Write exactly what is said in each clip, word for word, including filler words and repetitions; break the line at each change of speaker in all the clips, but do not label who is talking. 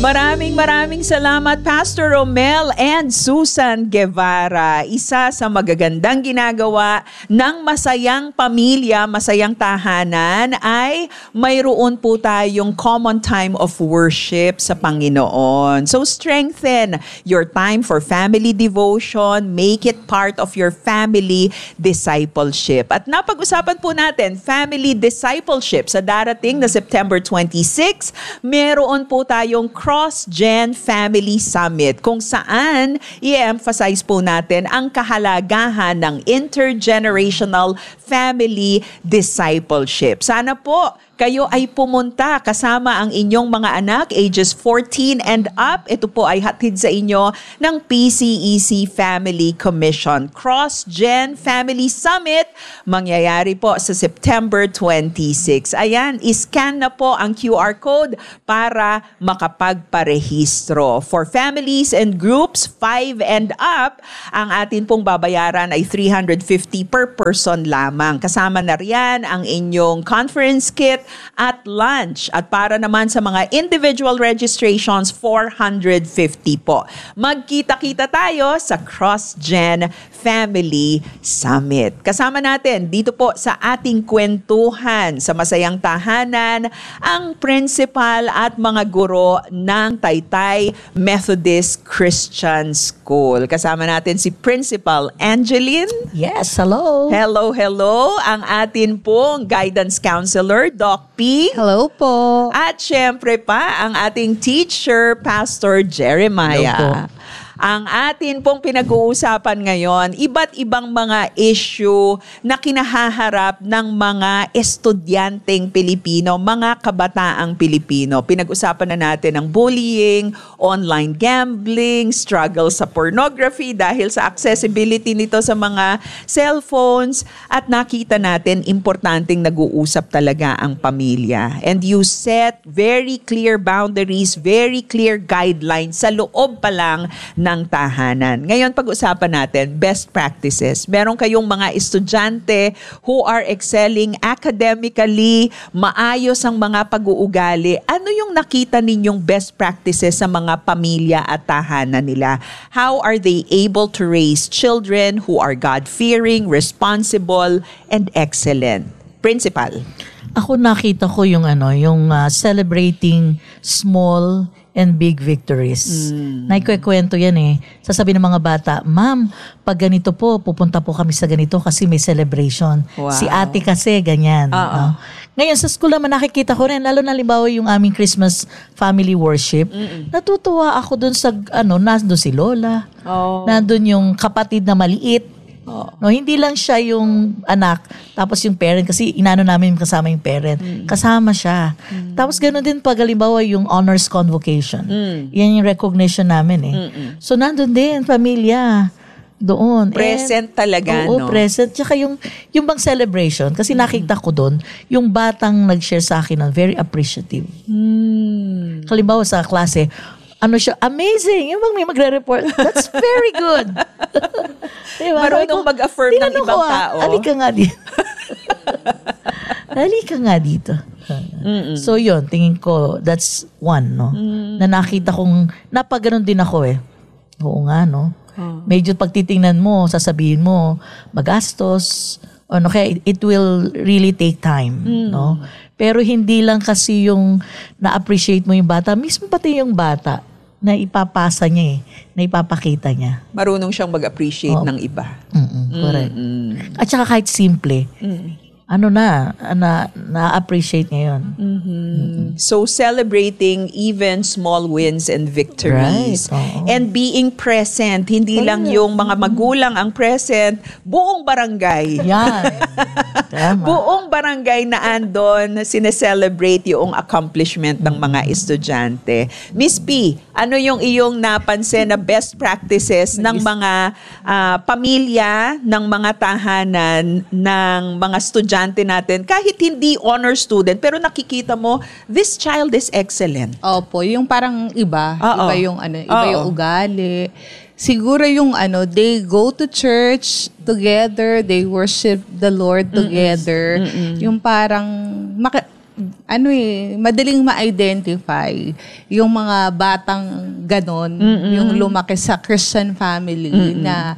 Maraming maraming salamat Pastor Romel and Susan Guevara. Isa sa magagandang ginagawa ng masayang pamilya, masayang tahanan ay mayroon po tayong common time of worship sa Panginoon. So strengthen your time for family devotion, make it part of your family discipleship. At napag-usapan po natin family discipleship sa darating na September twenty-six. Meron po tayong Cross-Gen Family Summit kung saan i-emphasize po natin ang kahalagahan ng intergenerational family discipleship. Sana po kayo ay pumunta kasama ang inyong mga anak ages fourteen and up. Ito po ay hatid sa inyo ng P C E C Family Commission. Cross-Gen Family Summit mangyayari po sa September twenty-six. Ayan, iscan na po ang Q R code para makapagparehistro. For families and groups five and up, ang atin pong babayaran ay three hundred fifty per person lamang. Kasama na riyan ang inyong conference kit at lunch. At para naman sa mga individual registrations, four hundred fifty po. Magkita-kita tayo sa Cross-Gen Family Summit. Kasama natin dito po sa ating kwentuhan sa Masayang Tahanan ang principal at mga guro ng Taytay Methodist Christian School. Kasama natin si Principal Angeline.
Yes, hello.
Hello, hello. Ang atin pong guidance counselor, Doc P.
Hello po.
At syempre pa, ang ating teacher, Pastor Jeremiah.
Hello po.
Ang atin pong pinag-uusapan ngayon, iba't ibang mga issue na kinahaharap ng mga estudyanteng Pilipino, mga kabataang Pilipino. Pinag-usapan na natin ang bullying, online gambling, struggle sa pornography dahil sa accessibility nito sa mga cellphones, at nakita natin importanteng nag-uusap talaga ang pamilya. And you set very clear boundaries, very clear guidelines sa loob pa lang ng tahanan. Ngayon, pag-usapan natin, best practices. Meron kayong mga estudyante who are excelling academically, maayos ang mga pag-uugali. Ano yung nakita ninyong best practices sa mga pamilya at tahanan nila? How are they able to raise children who are God-fearing, responsible, and excellent? Principal.
Ako nakita ko yung ano, yung uh, celebrating small and big victories. Mm. Naikukwento yan eh. Sasabihin ng mga bata, Ma'am, pag ganito po, pupunta po kami sa ganito kasi may celebration. Wow. Si ate kasi, ganyan. No? Ngayon, sa school naman nakikita ko rin, lalo na limbawa yung aming Christmas family worship, Mm-mm. natutuwa ako dun sa, ano, nandun si Lola, oh. nandun yung kapatid na maliit, Oh. No, hindi lang siya yung anak, tapos yung parent, kasi inano namin kasama yung parent. Mm. Kasama siya. Mm. Tapos ganoon din pag halimbawa yung honors convocation. Mm. Yan yung recognition namin eh. Mm-mm. So nandun din, pamilya. Doon.
Present And, talaga,
oo,
no?
present. Tsaka yung, yung bang celebration, kasi mm. nakita ko doon, yung batang nag-share sa akin na very appreciative. Mm. Halimbawa sa klase, ano siya, amazing. Yung bang may magre-report, that's very good. Diba?
Marunong ko, mag-affirm ng ibang ko, tao.
Halika nga dito. Halika nga dito. Mm-mm. So yun, tingin ko, that's one, no? Mm. Na nakita kong, napaganon din ako eh. Oo nga, no? Oh. Medyo pagtitingnan mo, sasabihin mo, magastos, ano, kaya it will really take time, mm. no? Pero hindi lang kasi yung na-appreciate mo yung bata, mismo pati yung bata, na ipapasa niya eh, na ipapakita niya.
Marunong siyang mag-appreciate oh. ng iba.
Mm-mm, correct. Mm-mm. At saka kahit simple, mm. ano na, na, na-appreciate ngayon. Mm-hmm. Mm-hmm.
So, celebrating even small wins and victories.
Right.
And being present. Hindi oh, lang yung mga magulang ang present, buong barangay.
Yan.
Buong barangay na andon, sineselebrate yung accomplishment ng mga estudyante. Miss P, ano yung iyong napansin na best practices ng mga uh, pamilya, ng mga tahanan, ng mga estudyante natin, kahit hindi honor student, pero nakikita mo, this child is excellent.
Opo, yung parang iba,
Uh-oh.
iba yung ano, iba
Uh-oh.
yung ugali. Siguro yung ano, they go to church together, they worship the Lord together. Mm-mm. Mm-mm. Yung parang maka- ano eh, madaling ma-identify yung mga batang ganon, yung lumaki sa Christian family Mm-mm. na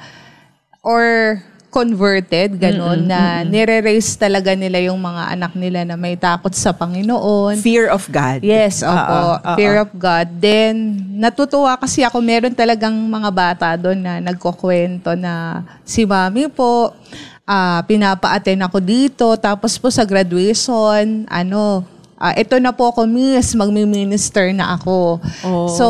or converted, ganon, Mm-mm. na nire-raise talaga nila yung mga anak nila na may takot sa Panginoon.
Fear of God.
Yes, opo.
Uh-uh, uh-uh.
Fear of God. Then, natutuwa kasi ako, meron talagang mga bata doon na nagkukwento na si mami po, uh, pinapa-attend ako dito, tapos po sa graduation, ano, uh, ito na po ako, miss, magmi-minister na ako.
Oh.
So,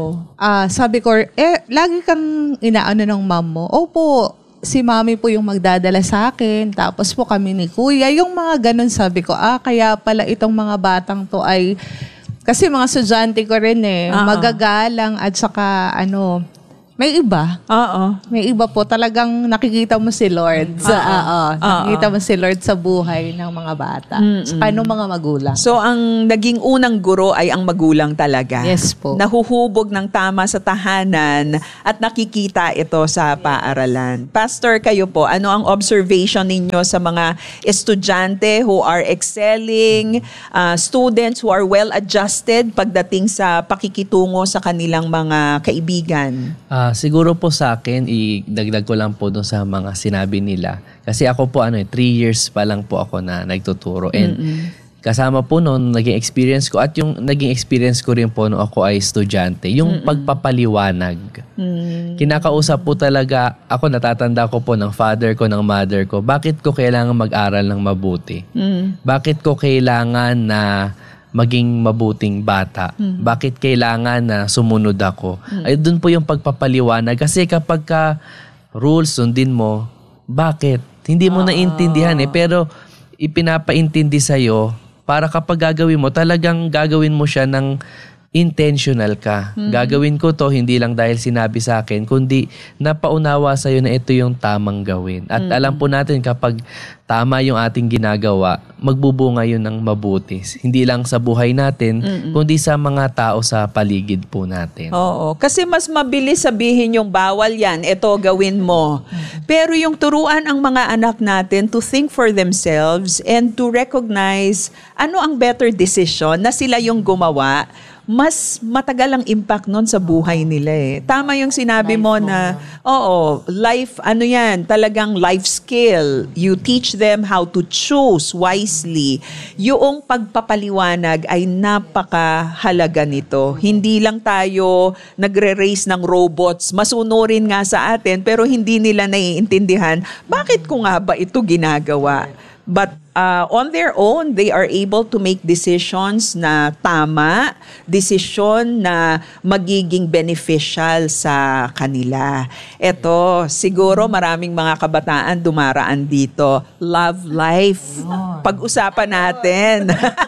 uh, sabi ko, eh, lagi kang inaano ng mom mo. Opo, si mami po yung magdadala sa akin, tapos po kami ni kuya, yung mga ganun, sabi ko, ah, kaya pala itong mga batang to ay, kasi mga estudyante ko rin eh, uh-huh. magagalang at saka ano, may iba.
Oo.
May iba po, talagang nakikita mo si Lord. Sa, uh-huh. uh, nakikita mo si Lord sa buhay ng mga bata. Mm-mm. Saka ng mga magulang.
So, ang naging unang guro ay ang magulang talaga.
Yes po.
Nahuhubog ng tama sa tahanan at nakikita ito sa paaralan. Pastor, kayo po, ano ang observation ninyo sa mga estudyante who are excelling, uh, students who are well-adjusted pagdating sa pakikitungo sa kanilang mga kaibigan?
Uh, siguro po sa akin, idagdag ko lang po doon sa mga sinabi nila. Kasi ako po, ano eh, three years pa lang po ako na nagtuturo. And Mm-mm. kasama po noon, naging experience ko, at yung naging experience ko rin po nung ako ay estudyante, yung Mm-mm. pagpapaliwanag. Mm. Kinakausap po talaga, ako natatanda ko po ng father ko, ng mother ko, bakit ko kailangan mag-aral ng mabuti? Mm. Bakit ko kailangan na maging mabuting bata. Mm. Bakit kailangan na sumunod ako? Mm. Ay doon po yung pagpapaliwanag. Kasi kapag ka rules sundin mo, bakit? Hindi mo ah. naiintindihan eh. Pero ipinapaintindi sa'yo para kapag gagawin mo, talagang gagawin mo siya ng intentional ka. Mm-hmm. Gagawin ko to hindi lang dahil sinabi sa akin, kundi napaunawa sa'yo na ito yung tamang gawin. At mm-hmm. alam po natin kapag tama yung ating ginagawa, magbubunga yun ng mabuti. Hindi lang sa buhay natin, mm-hmm. kundi sa mga tao sa paligid po natin.
Oo. Kasi mas mabilis sabihin yung bawal yan, ito gawin mo. Mm-hmm. Pero yung turuan ang mga anak natin to think for themselves and to recognize ano ang better decision na sila yung gumawa, mas matagal ang impact nun sa buhay nila eh. Tama yung sinabi life mo na, oo, life, ano yan, talagang life skill. You teach them how to choose wisely. Yung pagpapaliwanag ay napakahalaga nito. Hindi lang tayo nagre-race ng robots, masunurin nga sa atin, pero hindi nila naiintindihan, bakit ko nga ba ito ginagawa? But uh, on their own, they are able to make decisions na tama, decision na magiging beneficial sa kanila. Ito, siguro maraming mga kabataan dumaraan dito. Love life. Pag-usapan natin.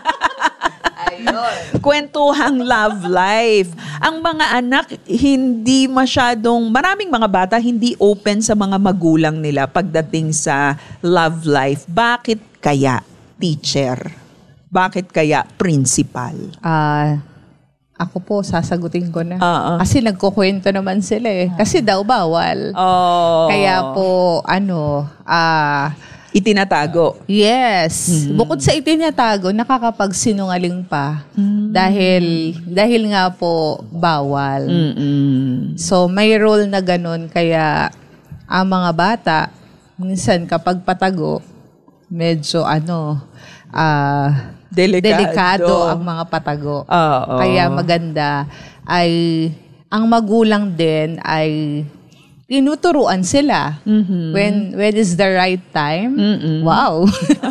Kwentuhang love life. Ang mga anak, hindi masyadong, maraming mga bata hindi open sa mga magulang nila pagdating sa love life. Bakit kaya, teacher? Bakit kaya, principal?
Ah... Uh, Ako po, sasagutin ko na.
Uh-uh.
Kasi nagkukwento naman sila eh. Kasi daw bawal.
Oh.
Kaya po, ano, ah... Uh,
itinatago.
Yes. Mm-hmm. Bukod sa itinatago, nakakapagsinungaling pa. Mm-hmm. Dahil, dahil nga po, bawal.
Mm-hmm.
So, may role na ganun. Kaya, ang mga bata, minsan kapag patago, medyo ano, ah... Uh,
Delikado.
Delikado ang mga patago.
Uh, uh.
Kaya maganda ay ang magulang din ay tinuturuan sila.
Mm-hmm.
When when is the right time?
Mm-mm.
Wow.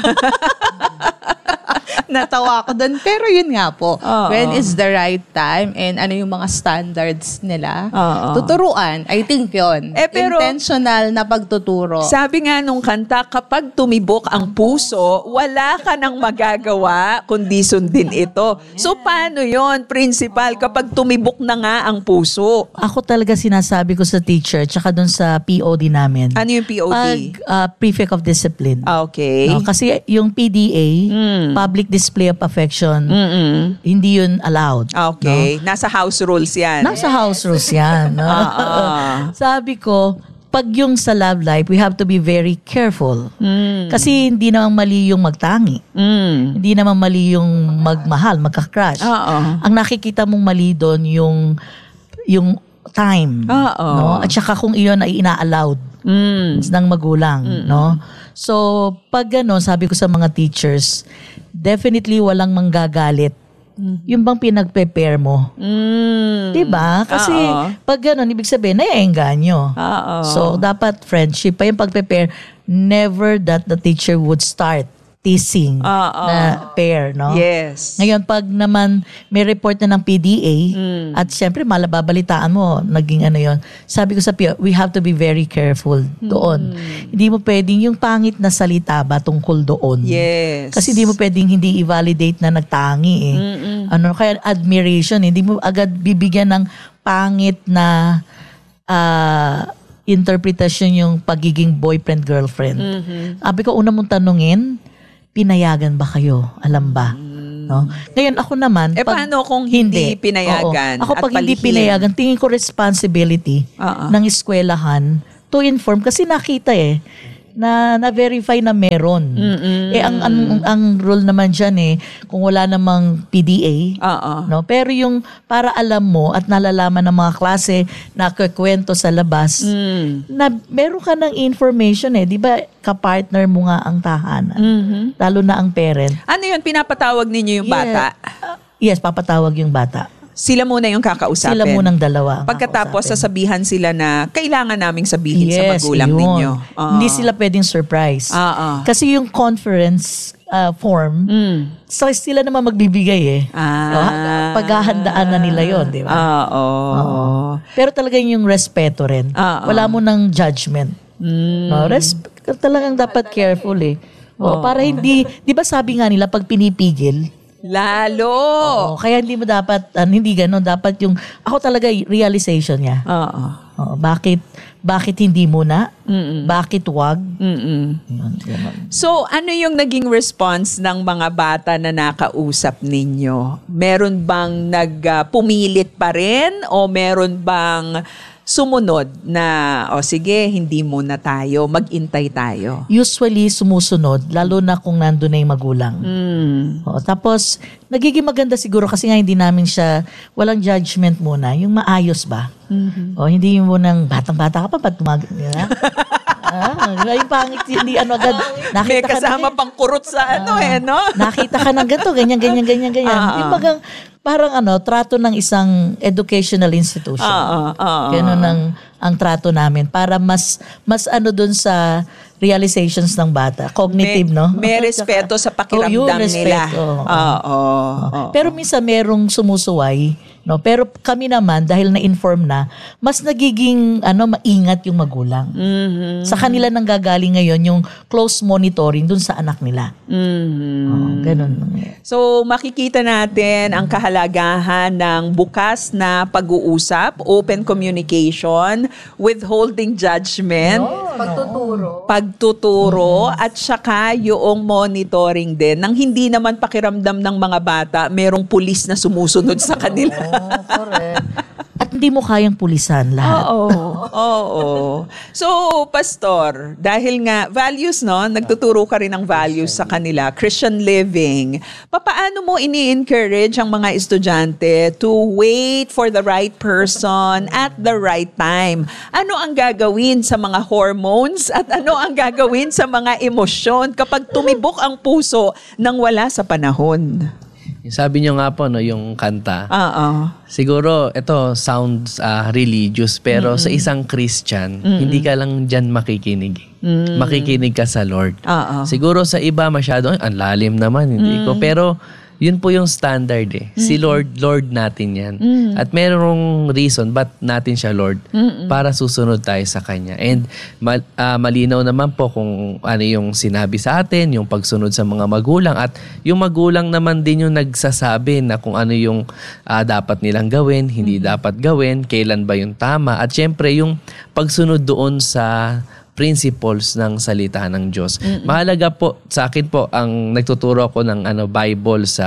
Natawa ako doon. Pero yun nga po. Uh-oh. When is the right time and ano yung mga standards nila.
Uh-oh.
Tuturuan. I think yun.
Eh, pero,
intentional na pagtuturo.
Sabi nga nung kanta, kapag tumibok ang puso, wala ka nang magagawa kundi sundin ito. So paano yon, principal, kapag tumibok na nga ang puso?
Ako talaga sinasabi ko sa teacher tsaka doon sa P O D namin.
Ano yung P O D?
Pag, uh, Prefect of Discipline.
Okay.
No, kasi yung P D A, mm. Public Display of Affection, Mm-mm. hindi yun allowed.
Okay.
No?
Nasa house rules yan.
Nasa house rules yan. No?
Uh-uh.
Sabi ko, pag yung sa love life, we have to be very careful.
Mm.
Kasi hindi naman mali yung magtangi.
Mm.
Hindi naman mali yung magmahal, magka-crush.
Oo.
Ang nakikita mong mali doon yung yung time.
Oo.
No? At saka kung iyon ay ina-allowed
Mm.
ng magulang. No? So, pag gano'n, sabi ko sa mga teachers, definitely walang manggagalit. Yung bang pinag-prepare mo.
Mm.
Diba? Kasi
Oo.
pag gano'n, ibig sabihin, naiengganyo.
Oo.
So, dapat friendship pa yung pag-prepare. Never that the teacher would start teasing
Oo.
na pair, no?
Yes.
Ngayon, pag naman may report na ng P D A,
Mm.
at syempre, malababalitaan mo, naging ano yon. Sabi ko sa P I O, we have to be very careful doon. Hindi mo pwedeng yung pangit na salita ba tungkol doon.
Yes.
Kasi hindi mo pwedeng hindi i-validate na nagtangi eh. Ano, kaya admiration, eh. Hindi mo agad bibigyan ng pangit na ah, interpretation yung pagiging boyfriend-girlfriend. Sabi ko, una mong tanungin, pinayagan ba kayo? Alam ba? No? Ngayon, ako naman,
Eh, paano kung hindi pinayagan
Oo. Ako
at
pag hindi
palihim?
pinayagan, tingin ko responsibility
Oo.
ng eskwelahan to inform. Kasi nakita eh, na na-verify na meron. Eh ang, ang ang rule naman diyan eh kung wala namang P D A,
Oo.
no? Pero yung para alam mo at nalalaman ng mga klase na kwento sa labas
Mm.
na meron ka ng information eh, 'di ba? Ka-partner mo nga ang tahanan.
Mhm.
Lalo na ang parent.
Ano yun, pinapatawag ninyo yung bata?
Yeah. Uh, yes, papatawag yung bata.
Sila muna yung kakausapin.
Sila munang dalawa. ang
Pagkatapos,
kakausapin.
sasabihan sila na kailangan naming sabihin sa magulang
yun.
ninyo. Oo.
Hindi sila pwedeng surprise.
Oo.
Kasi yung conference uh, form,
Mm.
so sila naman magbibigay eh.
Ah.
So, paghahandaan na nila yon, di ba?
Oo.
Oo. Pero talaga yung respeto rin.
Oo.
Wala mo ng judgment.
Mm.
No, resp- talagang dapat careful eh. O, para hindi, di ba sabi nga nila pag pinipigil,
Lalo.
oh, kaya hindi mo dapat, ah, hindi gano'n, dapat yung, ako talaga realization niya.
Oo.
Oh, bakit, bakit hindi muna?
Mm-mm.
Bakit wag?
Mm-mm.
Yun, ganun.
So, ano yung naging response ng mga bata na nakausap ninyo? Meron bang nagpumilit pa rin o meron bang sumunod na, o sige, hindi muna tayo, mag-intay tayo?
Usually, sumusunod, lalo na kung nandun na yung magulang.
Mm.
O, tapos, nagiging maganda siguro kasi nga hindi namin siya, walang judgment muna, yung maayos ba?
Mm-hmm.
O, hindi yung munang batang-bata ka pa, ba't tumag... Yeah? ah, yung pangit, hindi ano agad. Nakita
May
ka na
kasama
eh.
pang kurot sa ano eh, no?
Nakita ka ng ganito, ganyan, ganyan, ganyan, ganyan.
Ah,
Yung
ah.
bagang, parang ano, trato ng isang educational institution.
Oo, oo.
Ganun ang, ang trato namin para mas, mas ano dun sa realizations ng bata. Cognitive,
May,
no?
may respeto sa pakiramdam
Oh, yun,
nila.
respeto.
Oo. oo.
Pero minsan merong sumusuway, no? Pero kami naman dahil na-inform na, mas nagiging ano maingat yung magulang.
Mhm.
Sa kanila nang gagaling ngayon yung close monitoring dun sa anak nila.
Mhm.
Oh, ganun.
So, makikita natin ang kahalagahan ng bukas na pag-uusap, open communication, withholding judgment,
Pagtuturo.
pagtuturo, at saka yung monitoring din nang hindi naman pakiramdam ng mga bata merong pulis na sumusunod sa kanila.
Oh, correct. At hindi mo kayang pulisan lahat.
Oo. Oo. So, Pastor, dahil nga values, no? Nagtuturo ka rin ng values sa kanila, Christian living. Papaano mo ini-encourage ang mga estudyante to wait for the right person at the right time? Ano ang gagawin sa mga hormones at ano ang gagawin sa mga emosyon kapag tumibok ang puso nang wala sa panahon?
Yung sabi niyo nga po, no, yung kanta.
Oo.
Siguro, ito sounds ah, religious, pero sa isang Christian, hindi ka lang dyan makikinig. Makikinig ka sa Lord.
Oo.
Siguro sa iba masyado, "Ay, ang lalim naman, hindi ko. Pero, yun po yung standard eh. Si Lord, Lord natin yan. At merong reason ba't natin siya Lord para susunod tayo sa Kanya. And mal- ah, malinaw naman po kung ano yung sinabi sa atin, yung pagsunod sa mga magulang. At yung magulang naman din yung nagsasabi na kung ano yung ah, dapat nilang gawin, hindi dapat gawin, kailan ba yung tama. At syempre yung pagsunod doon sa principles ng salita ng Diyos. Mahalaga po sa akin po ang nagtuturo ako ng ano Bible sa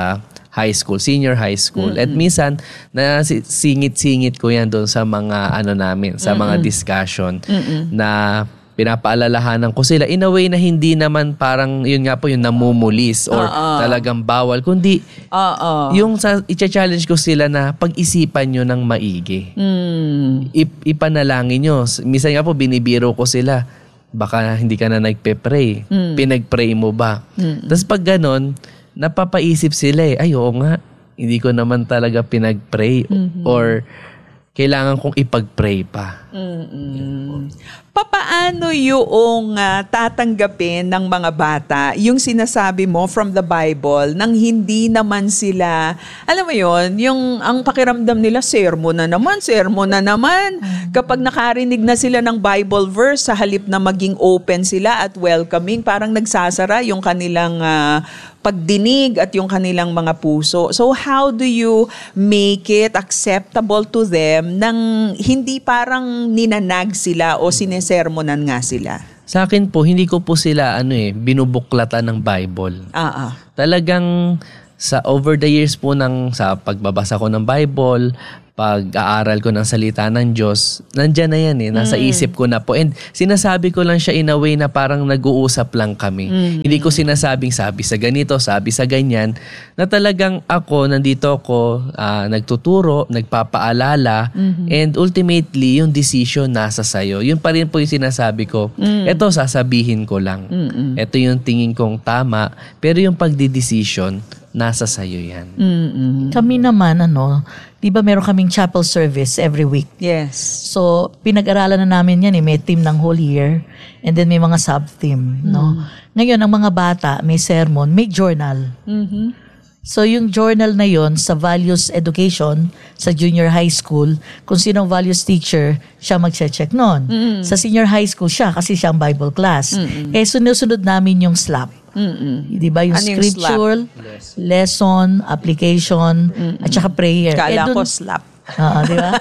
high school, senior high school. Mm-hmm. At minsan, na singit-singit ko yan doon sa mga ano namin, sa mm-hmm. mga discussion mm-hmm. na pinapaalalahanan ko sila in a way na hindi naman parang yun nga po yung namumulis or uh-uh. talagang bawal, kundi uh-uh. yung sa, i-challenge ko sila na pag-isipan nyo ng maigi. Mm. Ip, ipanalangin nyo. Minsan nga po binibiro ko sila, baka hindi ka na nagpe-pray. Mm. Pinag-pray mo ba? Mm. Tapos pag ganon, napapaisip sila eh, ay oo nga, hindi ko naman talaga pinag-pray mm-hmm. or kailangan kong ipag-pray pa.
Mm-mm. Papaano yung uh, tatanggapin ng mga bata yung sinasabi mo from the Bible nang hindi naman sila, alam mo yon, yung ang pakiramdam nila, sermon na naman, sermon na naman. Kapag nakarinig na sila ng Bible verse, sa halip na maging open sila at welcoming, parang nagsasara yung kanilang uh, pagdinig at yung kanilang mga puso. So how do you make it acceptable to them nang hindi parang ninanag sila o sinesermonan nga sila?
Sa akin po, hindi ko po sila ano eh, binubuklatan ng Bible.
Ah, ah.
Talagang sa over the years po ng sa pagbabasa ko ng Bible, pag-aaral ko ng salita ng Diyos, nandyan na yan eh, nasa mm. isip ko na po. And sinasabi ko lang siya in a way na parang nag-uusap lang kami. Mm. Hindi ko sinasabing sabi sa ganito, sabi sa ganyan, na talagang ako, nandito ako, uh, nagtuturo, nagpapaalala, mm-hmm. and ultimately, yung decision nasa sayo. Yun pa rin po yung sinasabi ko. Mm. Ito, sasabihin ko lang. Mm-mm. Ito yung tingin kong tama, pero yung pagdidesisyon, nasa sayo yan.
Mm-mm. Kami naman, ano, di ba meron kaming chapel service every week?
Yes.
So, pinag-aralan na namin yan eh. May team ng whole year and then may mga sub-team. Mm. No? Ngayon, ang mga bata, may sermon, may journal. Mm-hmm. So, yung journal na yon sa values education sa junior high school, kung sinong values teacher, siya mag-check nun. Mm-hmm. Sa senior high school siya kasi siya ang Bible class. Mm-hmm. Eh, sinusunod namin yung slap. Mm-mm. Di ba yung ano scripture, yung lesson, application, mm-mm. at saka prayer.
Kala
eh, dun,
ko slap.
Oo, di ba?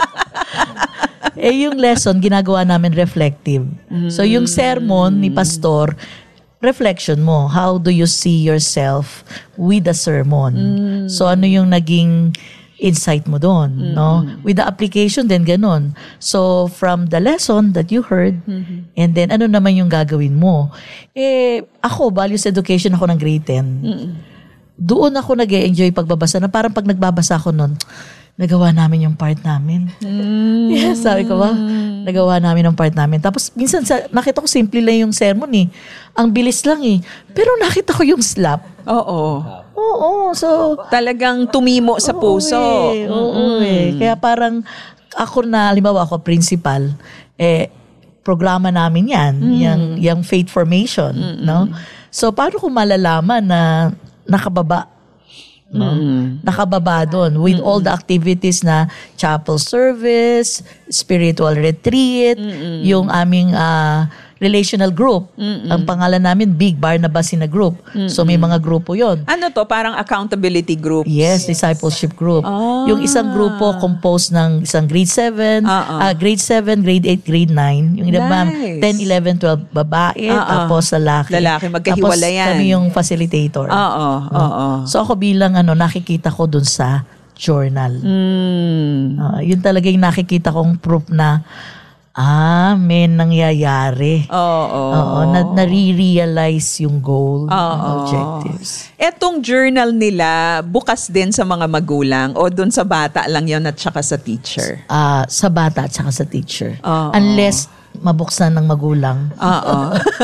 Eh yung lesson, ginagawa namin reflective. Mm-hmm. So yung sermon ni pastor, reflection mo. How do you see yourself with the sermon? Mm-hmm. So ano yung naging insight mo doon, mm-hmm. no? With the application din ganun. So from the lesson that you heard, mm-hmm. and then ano naman yung gagawin mo? Eh ako, values education ako ng grade ten. Mm-hmm. Doon ako nag-e-enjoy pagbabasa na parang pag nagbabasa ako noon, nagawa namin yung part namin. Mm-hmm. Yes, sabi ko ba? Nagawa namin yung part namin. Tapos minsan sa, nakita ko simple lang yung sermon eh. Ang bilis lang eh. Pero nakita ko yung slap.
Oo.
Oo, so
talagang tumimo sa puso.
Oo, eh, oo eh. Kaya parang ako na, halimbawa ako principal, eh programa namin 'yan, mm. yung yung faith formation, mm-mm. no? So paano ko malalaman na nakababa no? Mm. Nakababa doon with mm-mm. all the activities na chapel service, spiritual retreat, mm-mm. yung aming uh, relational group. Mm-mm. Ang pangalan namin, Big Barnabas in a Group. Mm-mm. So may mga grupo yon.
Ano to? Parang accountability group?
Yes, yes. Discipleship group. Ah. Yung isang grupo composed ng isang grade seven, uh-uh. uh, grade seven, grade eight, grade nine. Yung nice. ten, eleven, twelve babae, uh-uh. tapos lalaki.
Lalaki, magkahiwala yan.
Tapos kami yung facilitator.
Oo, oo.
So ako bilang ano, nakikita ko dun sa journal. Mm. Uh, yun talaga yung nakikita kong proof na ah, may nangyayari. Oo. Oo, na, nare-realize yung goal, yung objectives.
Etong journal nila, bukas din sa mga magulang o dun sa bata lang yun at saka sa teacher?
Ah, sa bata at saka sa teacher. Oo. Unless mabuksan ng magulang. Oo.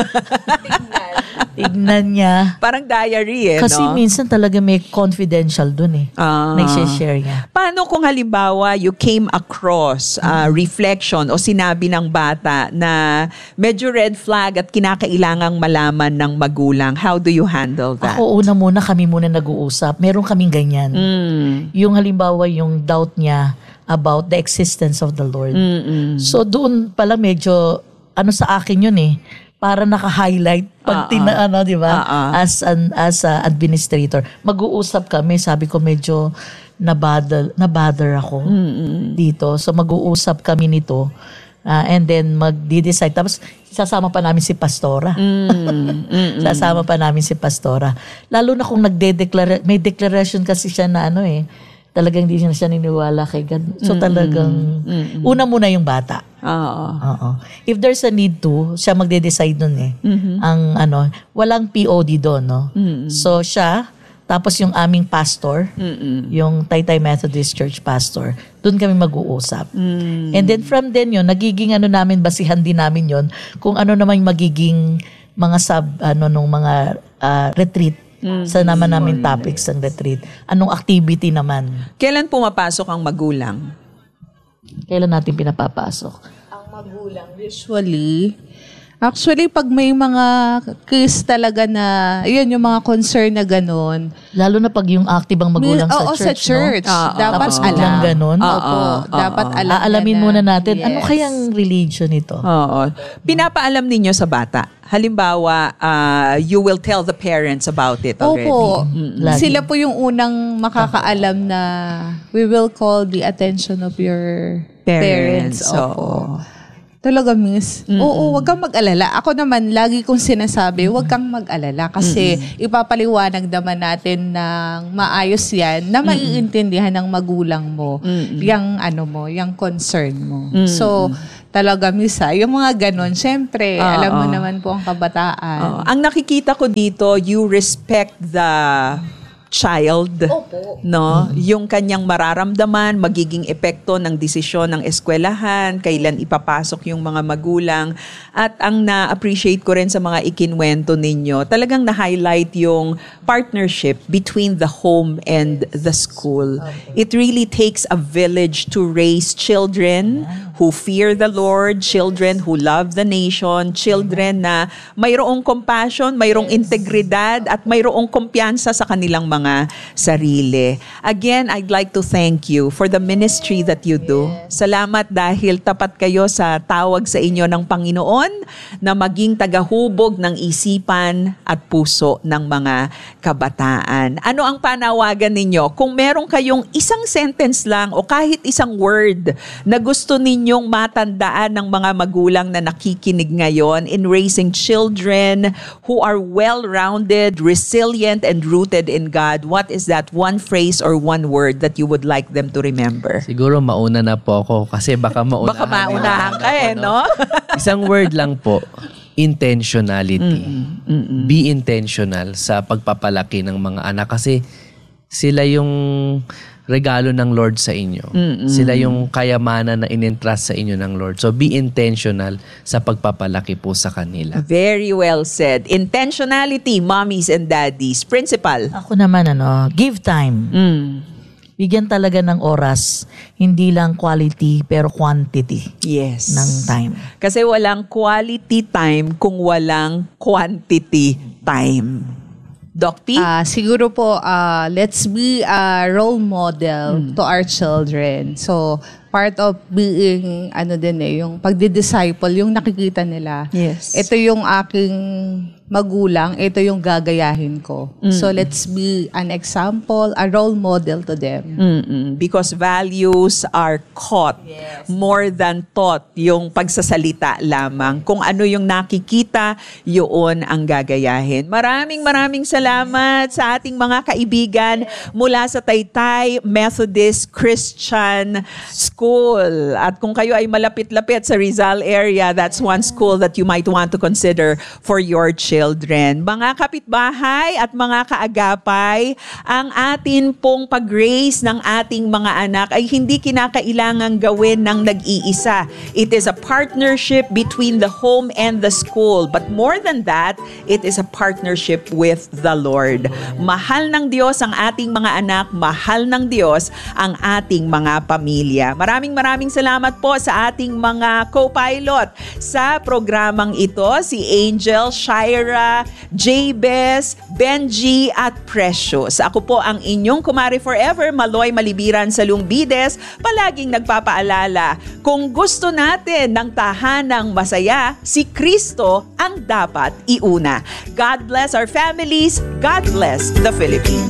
Tignan niya.
Parang diary eh,
kasi
no?
minsan talaga may confidential dun eh. Ah. Na i-share niya.
Paano kung halimbawa you came across uh, reflection o sinabi ng bata na medyo red flag at kinakailangang malaman ng magulang? How do you handle that?
Ako una muna, kami muna nag-uusap. Meron kaming ganyan. Mm. Yung halimbawa yung doubt niya about the existence of the Lord. Mm-mm. So doon pala medyo ano sa akin yun eh. Para naka-highlight pag uh-uh. tina, ano, di ba? Uh-uh. As an as a administrator. Mag-uusap kami, sabi ko medyo nabother, nabother ako mm-hmm. dito. So mag-uusap kami nito. Uh, and then mag-decide. Tapos sasama pa namin si Pastora.
Mm,
Sasama pa namin si Pastora. Lalo na kung nagde-declare, may declaration kasi siya na ano eh, talagang hindi siya, siya niniwala kay God. So talagang, mm-mm. una muna yung bata.
Oo.
Oo. If there's a need to, siya magde-decide nun eh.
Mm-hmm.
Ang ano, walang P O D doon, no?
Mm-hmm.
So siya, tapos yung aming pastor,
Mm-mm.
yung Taytay Methodist Church pastor, doon kami mag-uusap.
Mm.
And then from then yun, nagiging ano namin, basihan din namin yun, kung ano naman yung magiging mga sub, ano, nung mga uh, retreat, mm. sa naman namin topics ng retreat. Anong activity naman?
Kailan pumapasok ang magulang?
Kailan natin pinapapasok?
Ang magulang, usually, actually, pag may mga case talaga na, yun, yung mga concern na ganun.
Lalo na pag yung active ang magulang
May-
sa
oo,
church,
sa church.
no?
Ah,
Dapat
Tapos
alam.
biglang ganun.
Ah,
Opo,
ah,
dapat
ah,
alam
Aalamin
na
muna natin,
yes.
ano kayang religion ito?
Oo. Pinapaalam ninyo sa bata. Halimbawa, uh, you will tell the parents about it already.
Opo.
Lagi.
Sila po yung unang makakaalam na we will call the attention of your
Parents,
parents. Opo.
oo.
Talaga, miss. Oo, wag kang mag-alala. Ako naman, lagi kong sinasabi, wag kang mag-alala kasi ipapaliwanag naman natin ng maayos yan na maiintindihan ng magulang mo yung ano mo, yung concern mo. So, talaga, miss, ha, yung mga ganon, syempre,
Oo.
alam mo naman po ang kabataan.
Oo. Ang nakikita ko dito, you respect the child, no? Yung kanyang mararamdaman, magiging epekto ng desisyon ng eskwelahan, kailan ipapasok yung mga magulang. At ang na-appreciate ko rin sa mga ikinwento ninyo, talagang na-highlight yung partnership between the home and the school. It really takes a village to raise children who fear the Lord, children who love the nation, children na mayroong compassion, mayroong integridad, at mayroong kumpiyansa sa kanilang mga sarili. Again, I'd like to thank you for the ministry that you do. Salamat dahil tapat kayo sa tawag sa inyo ng Panginoon na maging tagahubog ng isipan at puso ng mga kabataan. Ano ang panawagan ninyo? Kung meron kayong isang sentence lang o kahit isang word na gusto ninyong matandaan ng mga magulang na nakikinig ngayon in raising children who are well-rounded, resilient, and rooted in God, what is that one phrase or one word that you would like them to remember?
Siguro mauna na po ako kasi baka maunahan.
Baka maunahan ka eh, no?
Isang word lang po, intentionality. Be intentional sa pagpapalaki ng mga anak kasi sila yung regalo ng Lord sa inyo.
Mm-mm.
Sila yung kayamanan na in-entrust sa inyo ng Lord. So be intentional sa pagpapalaki po sa kanila.
Very well said. Intentionality, mommies and daddies. Principal.
Ako naman, ano, give time.
Mm.
Bigyan talaga ng oras, hindi lang quality pero quantity
Yes.
ng time.
Kasi walang quality time kung walang quantity time. Doc P?
Ah, siguro po, ah, let's be a role model to our children. So, part of being, ano din eh, yung pagdi-disciple, yung nakikita nila.
Yes.
Ito yung aking magulang, ito yung gagayahin ko. So, let's be an example, a role model to them.
Mm-mm. Because values are caught more than taught, yung pagsasalita lamang. Kung ano yung nakikita, yun ang gagayahin. Maraming maraming salamat sa ating mga kaibigan mula sa Taytay Methodist Christian School. At kung kayo ay malapit-lapit sa Rizal area, that's one school that you might want to consider for your children. Mga kapitbahay at mga kaagapay, ang atin pong pag-raise ng ating mga anak ay hindi kinakailangang gawin ng nag-iisa. It is a partnership between the home and the school. But more than that, it is a partnership with the Lord. Mahal ng Diyos ang ating mga anak, mahal ng Diyos ang ating mga pamilya. Maraming maraming salamat po sa ating mga co-pilot sa programang ito, si Angel, Shira, Jabez, Benji at Precious. Ako po ang inyong kumari forever, Maloy Malibiran sa Lumbides, palaging nagpapaalala, kung gusto natin ng tahanang masaya, si Kristo ang dapat iuna. God bless our families. God bless the Philippines.